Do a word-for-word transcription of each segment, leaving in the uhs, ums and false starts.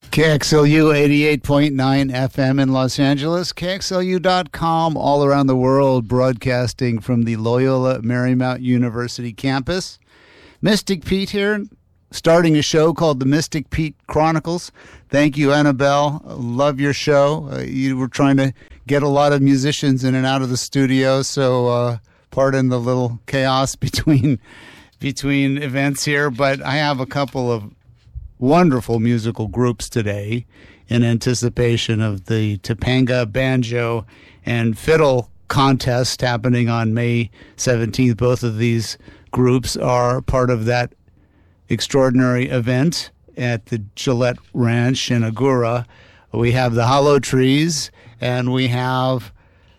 K X L U eighty-eight point nine F M in Los Angeles, K X L U dot com all around the world, broadcasting from the Loyola Marymount University campus. Mystic Pete here, starting a show called the Mystic Pete Chronicles. Thank you, Annabelle. Love your show. Uh, you were trying to get a lot of musicians in and out of the studio, so uh, pardon the little chaos between between events here, but I have a couple of wonderful musical groups today in anticipation of the Topanga Banjo and Fiddle contest happening on May seventeenth. Both of these groups are part of that extraordinary event at the Gillette Ranch in Agoura. We have the Hollow Trees and we have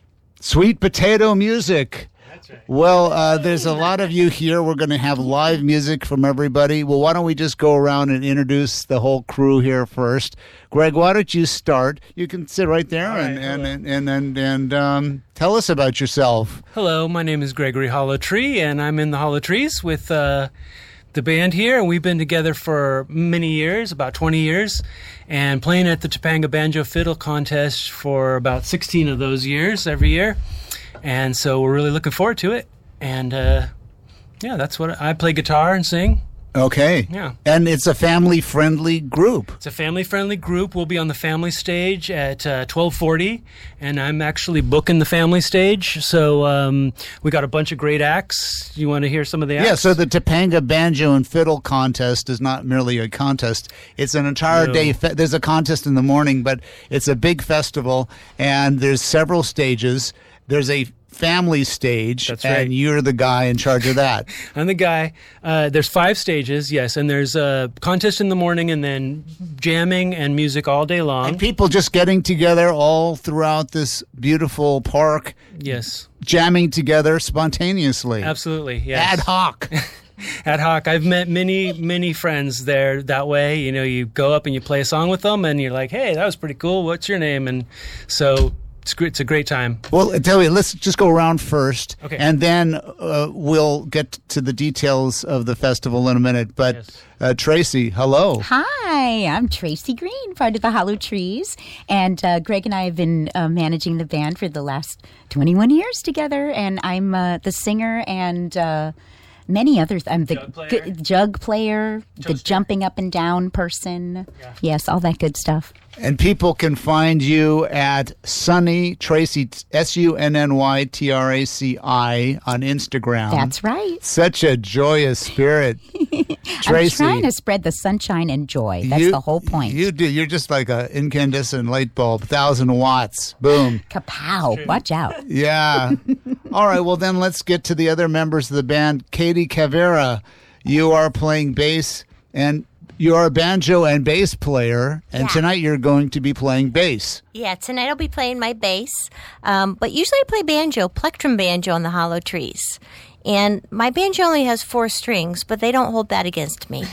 Sweet Potato Music. That's right. Well, uh, there's a lot of you here. We're going to have live music from everybody. Well, why don't we just go around and introduce the whole crew here first? Greg, why don't you start? You can sit right there All and right, and, and and and and um, tell us about yourself. Hello, my name is Gregory Hollowtree, and I'm in the Hollow Trees with uh, the band here, and we've been together for many years, about twenty years, and playing at the Topanga Banjo Fiddle Contest for about sixteen of those years every year. And so we're really looking forward to it. And, uh, yeah, that's what I play guitar and sing. Okay. Yeah. And it's a family-friendly group. It's a family-friendly group. We'll be on the family stage at uh, twelve forty, and I'm actually booking the family stage. So um, we got a bunch of great acts. You want to hear some of the acts? Yeah, so the Topanga Banjo and Fiddle Contest is not merely a contest. It's an entire No. day. Fe- there's a contest in the morning, but it's a big festival, and there's several stages. There's a family stage, That's right. and you're the guy in charge of that. I'm the guy. Uh, there's five stages, yes, and there's a contest in the morning and then jamming and music all day long. And people just getting together all throughout this beautiful park, Yes, jamming together spontaneously. absolutely, yes. Ad hoc. Ad hoc. I've met many, many friends there that way. You know, you go up and you play a song with them, and you're like, hey, that was pretty cool. What's your name? And so it's great. It's a great time. Well, I tell you, let's just go around first, Okay. and then uh, we'll get to the details of the festival in a minute. But Yes. uh, Tracy, hello. Hi, I'm Tracy Green, part of the Hollow Trees. And uh, Greg and I have been uh, managing the band for the last twenty-one years together. And I'm uh, the singer and uh, many others. I'm the Jug player. g- jug player, the Toaster. jumping up and down person. Yeah. Yes, all that good stuff. And people can find you at Sunny Tracy, S U N N Y T R A C I on Instagram. That's right. Such a joyous spirit. Tracy. I'm trying to spread the sunshine and joy. That's you- the whole point. You do. You're just like an incandescent light bulb, thousand watts. Boom. Kapow. Watch out. Yeah. All right. Well, then let's get to the other members of the band. Katie Cavera, you are playing bass, and you are a banjo and bass player, and Yeah. tonight you're going to be playing bass. Yeah, tonight I'll be playing my bass, um, but usually I play banjo, plectrum banjo on the Hollow Trees. And my banjo only has four strings, but they don't hold that against me.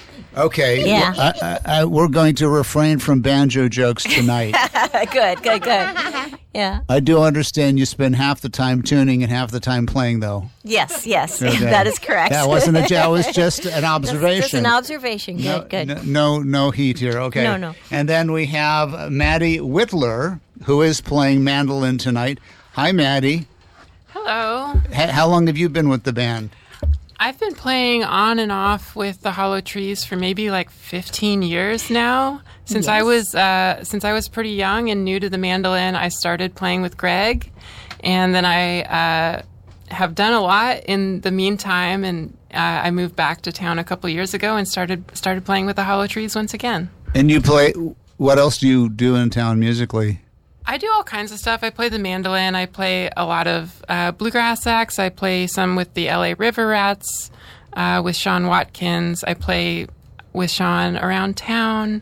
Okay. Yeah. Well, I, I, I, we're going to refrain from banjo jokes tonight. Good, good, good. Yeah. I do understand you spend half the time tuning and half the time playing, though. Yes, yes, Okay. that is correct. That wasn't a joke. That was just an Just- observation. Just an observation. Good, No, good. no, no, no heat here. Okay. No, no. And then we have Maddie Whitler, who is playing mandolin tonight. Hi, Maddie. Hello. H- how long have you been with the band? I've been playing on and off with the Hollow Trees for maybe like fifteen years now. Since I Yes. was uh, since I was pretty young and new to the mandolin, I started playing with Greg, and then I uh, have done a lot in the meantime. And uh, I moved back to town a couple years ago and started started playing with the Hollow Trees once again. And you play. What else do you do in town musically? I do all kinds of stuff. I play the mandolin. I play a lot of uh, bluegrass acts. I play some with the L A River Rats, uh, with Sean Watkins. I play with Sean around town.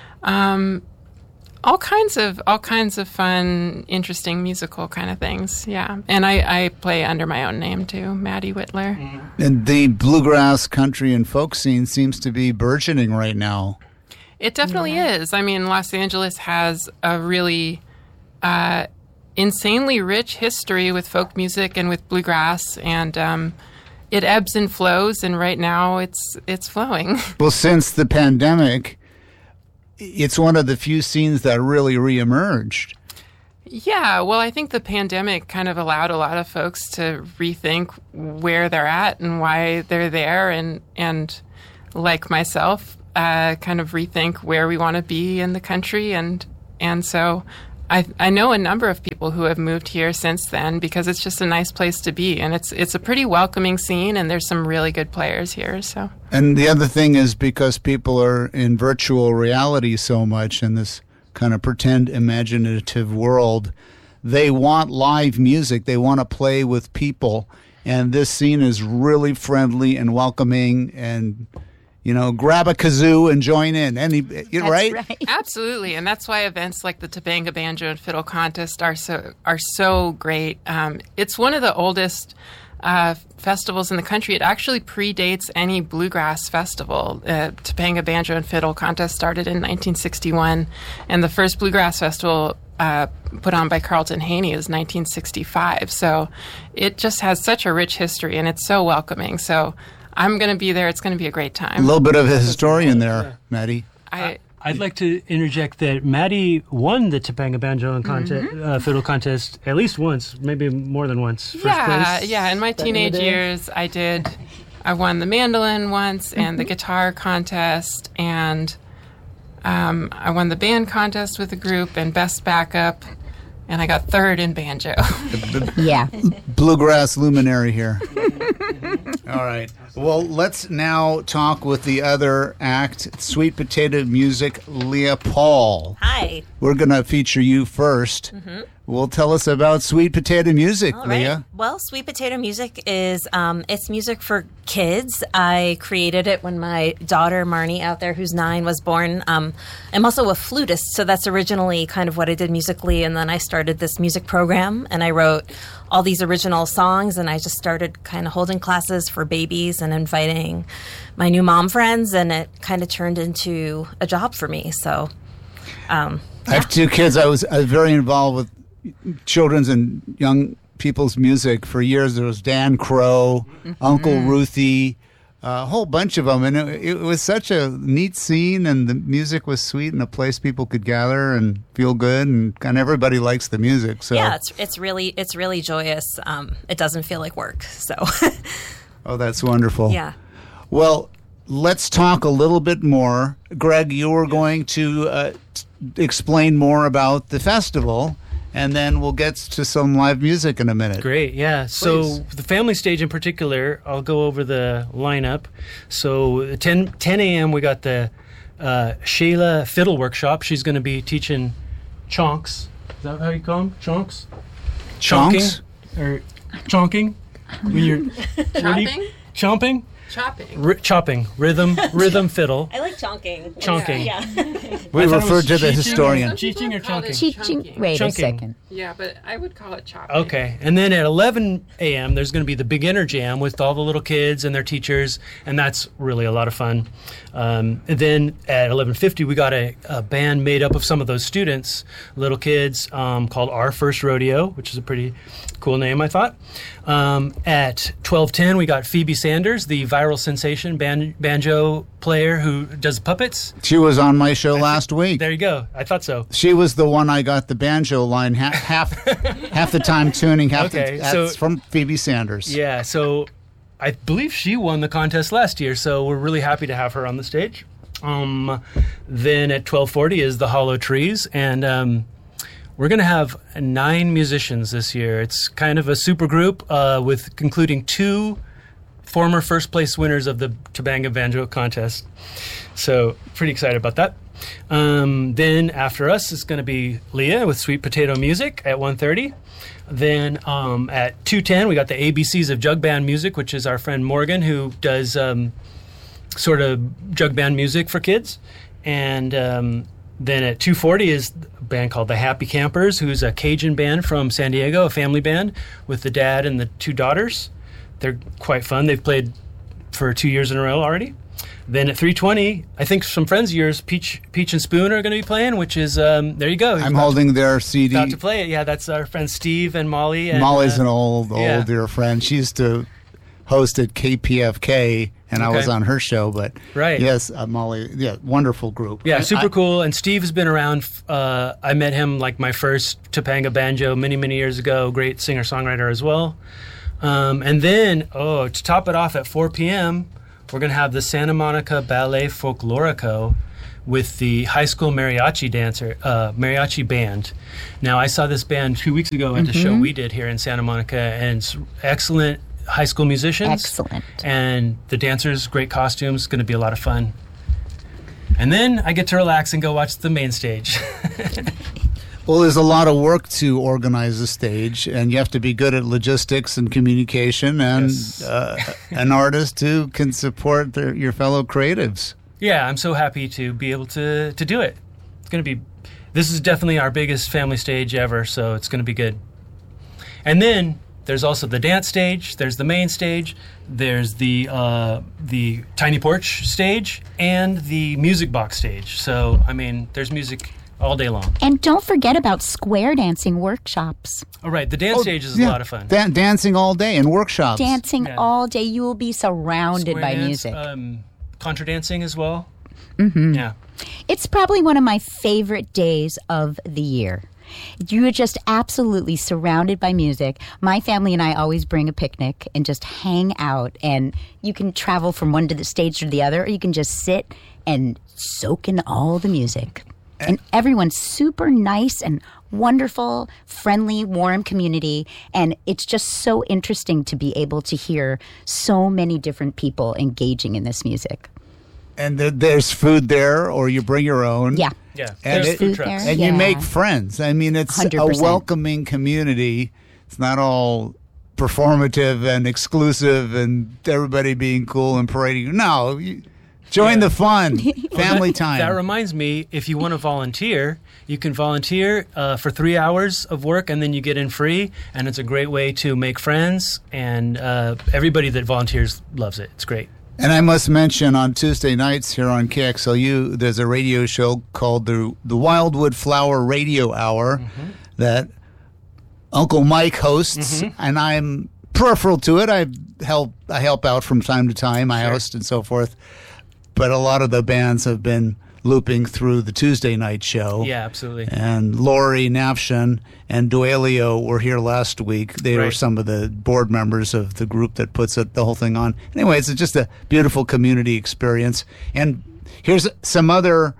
Um, all kinds of all kinds of fun, interesting musical kind of things. Yeah, and I, I play under my own name too, Maddie Whitler. And the bluegrass, country, and folk scene seems to be burgeoning right now. It definitely is. I mean, Los Angeles has a really uh, insanely rich history with folk music and with bluegrass, and um, it ebbs and flows. And right now, it's it's flowing. Well, since the pandemic, it's one of the few scenes that really reemerged. Yeah, well, I think the pandemic kind of allowed a lot of folks to rethink where they're at and why they're there, and and like myself, uh, kind of rethink where we want to be in the country, and and so I I know a number of people who have moved here since then because it's just a nice place to be, and it's it's a pretty welcoming scene, and there's some really good players here. So, and the other thing is because people are in virtual reality so much in this kind of pretend imaginative world, they want live music. They want to play with people, and this scene is really friendly and welcoming, and you know, grab a kazoo and join in. Any, you That's right? right. absolutely, and that's why events like the Topanga Banjo and Fiddle Contest are so are so great. Um, it's one of the oldest uh, festivals in the country. It actually predates any bluegrass festival. Uh, Topanga Banjo and Fiddle Contest started in nineteen sixty-one, and the first bluegrass festival uh, put on by Carlton Haney is nineteen sixty-five. So it just has such a rich history, and it's so welcoming. So I'm going to be there. It's going to be a great A time. little bit of a historian there, Maddie. I, I'd like to interject that Maddie won the Topanga Banjo and contest, Mm-hmm. uh, Fiddle Contest at least once, maybe more than once. First yeah, place. yeah. In my back in the teenage day. years, I did. I won the mandolin once and the guitar contest, and um, I won the band contest with the group and best backup, and I got third in banjo. Yeah. Bluegrass luminary here. All right. Well, let's now talk with the other act, Sweet Potato Music, Leah Paul. Hi. We're going to feature you first. Mm-hmm. Well, tell us about Sweet Potato Music, All right. Leah. Well, Sweet Potato Music is um, it's music for kids. I created it when my daughter Marnie, out there who's nine, was born. Um, I'm also a flutist, so that's originally kind of what I did musically. And then I started this music program, and I wrote all these original songs. And I just started kind of holding classes for babies and inviting my new mom friends, and it kind of turned into a job for me. So um, I have two kids. I was, I was very involved with children's and young people's music for years. There was Dan Crow, Mm-hmm. Uncle Ruthie, a whole bunch of them, and it, it was such a neat scene, and the music was sweet, and a place people could gather and feel good, and kind of everybody likes the music. So yeah, it's it's really it's really joyous. Um, it doesn't feel like work. So oh, that's wonderful. yeah. Well, let's talk a little bit more. Greg, you were going to uh, t- explain more about the festival, and then we'll get to some live music in a minute. Great, yeah. So Please. the family stage in particular, I'll go over the lineup. So at ten, ten a.m. we got the uh, Shayla Fiddle Workshop. She's going to be teaching chonks. Is that how you call them? Chonks? Chonks? Chonking? Or chonking? When you're what do you- Chopping? Chomping? Chopping. R- chopping. Rhythm. Rhythm fiddle. I like chonking. Chonking. Yeah. We I thought it referred was to the cheating. historian. Cheating or Called it chonking? Teaching. chunking. Wait Chunking. a second. Yeah, but I would call it chopping. Okay, and then at eleven a.m. there's going to be the beginner jam with all the little kids and their teachers, and that's really a lot of fun. Um, and then at eleven fifty we got a, a band made up of some of those students, little kids, um, called Our First Rodeo, which is a pretty cool name, I thought. Um, at twelve ten we got Phoebe Sanders, the viral sensation ban- banjo player who does puppets. She was on my show last week. There you go. I thought so. She was the one I got the banjo line half half, half the time tuning. Half Okay, the, so- that's from Phoebe Sanders. Yeah, so I believe she won the contest last year, so we're really happy to have her on the stage. Um, then at twelve forty is the Hollow Trees, and um, we're going to have nine musicians this year. It's kind of a super group uh, with including two former first place winners of the Topanga Banjo contest. So pretty excited about that. Um, then after us is going to be Leah with Sweet Potato Music at one thirty. Then um, at two ten we got the A B Cs of Jug Band Music, which is our friend Morgan, who does um, sort of jug band music for kids. And um, then at two forty is a band called the Happy Campers, who's a Cajun band from San Diego, a family band with the dad and the two daughters. They're quite fun. They've played for two years in a row already. Then at three twenty, I think some friends of yours, Peach, Peach and Spoon, are going to be playing, which is, um, there you go. I'm holding their C D. About to play it. Yeah, that's our friends Steve and Molly. And, Molly's uh, an old, old yeah. dear friend. She used to host at K P F K, and I Okay. was on her show. But Right. yes, uh, Molly, yeah, wonderful group. Yeah, I- super I- cool. And Steve's been around. Uh, I met him like my first Topanga banjo many, many years ago. Great singer songwriter as well. Um, and then, oh, to top it off at four p.m., we're going to have the Santa Monica Ballet Folklorico with the high school mariachi dancer, uh, mariachi band. Now, I saw this band two weeks ago at the show we did here in Santa Monica, and it's excellent high school musicians. Excellent. And the dancers, great costumes, going to be a lot of fun. And then I get to relax and go watch the main stage. Well, there's a lot of work to organize a stage, and you have to be good at logistics and communication, and Yes. uh, an artist who can support their, your fellow creatives. Yeah, I'm so happy to be able to, to do it. It's going to be, this is definitely our biggest family stage ever, so it's going to be good. And then there's also the dance stage, there's the main stage, there's the uh, the tiny porch stage, and the music box stage. So, I mean, there's music all day long. And don't forget about square dancing workshops. All right, the dance stage is Yeah, a lot of fun. dan- dancing all day in workshops. Dancing Yeah. all day. You will be surrounded Square by dance, music. Um, contra dancing as well. Mm-hmm. Yeah. It's probably one of my favorite days of the year. You are just absolutely surrounded by music. My family and I always bring a picnic and just hang out. And you can travel from one to the stage to the other, or you can just sit and soak in all the music. And everyone's super nice and wonderful, friendly, warm community. And it's just so interesting to be able to hear so many different people engaging in this music. And th- there's food there, or you bring your own. Yeah. Yeah. And There's it- food Food trucks. there. And you Yeah. make friends. I mean, it's one hundred a percent. welcoming community. It's not all performative and exclusive and everybody being cool and parading you. No, you join Yeah. the fun. Family time. That reminds me, if you want to volunteer, you can volunteer uh, for three hours of work, and then you get in free. And it's a great way to make friends. And uh, everybody that volunteers loves it. It's great. And I must mention, on Tuesday nights here on K X L U, there's a radio show called the the Wildwood Flower Radio Hour Mm-hmm. that Uncle Mike hosts, Mm-hmm. and I'm peripheral to it. I help I help out from time to time. I Sure. host and so forth. But a lot of the bands have been looping through the Tuesday night show. Yeah, absolutely. And Lori Nafshan and Duelio were here last week. They were Right. some of the board members of the group that puts it, the whole thing on. Anyway, it's just a beautiful community experience. And here's some other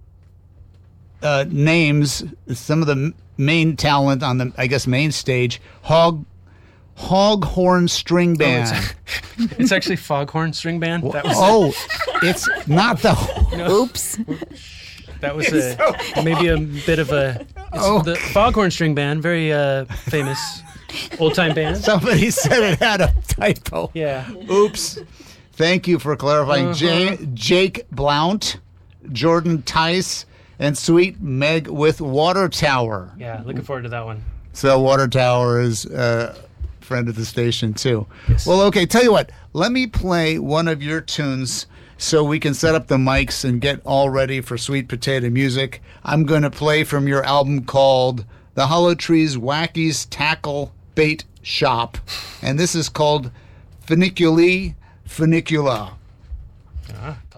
uh, names, some of the m- main talent on the, I guess, main stage. Hog Hoghorn String Band. it's, it's actually Foghorn String Band. That was Oh, it's not the... Oops. that was a, maybe a bit of a. It's Oh. The Foghorn String Band, very uh, famous old time band. Somebody said it had a typo. Yeah. Oops. Thank you for clarifying. Uh-huh. Jay, Jake Blount, Jordan Tice, and Sweet Meg with Water Tower. Yeah, looking forward to that one. So Water Tower is a friend of the station, too. Well, okay, tell you what. Let me play one of your tunes so we can set up the mics and get all ready for Sweet Potato Music. I'm going to play from your album called The Hollow Trees Wackies Tackle Bait Shop. And this is called Funiculi Funicula.